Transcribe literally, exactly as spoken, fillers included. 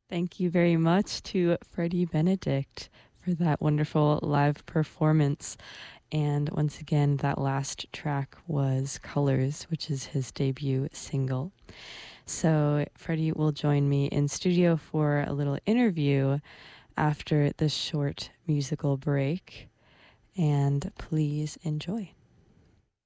Thank you very much to Freddie Benedict for that wonderful live performance. And once again, that last track was Colors, which is his debut single. So Freddie will join me in studio for a little interview after this short musical break. And please enjoy.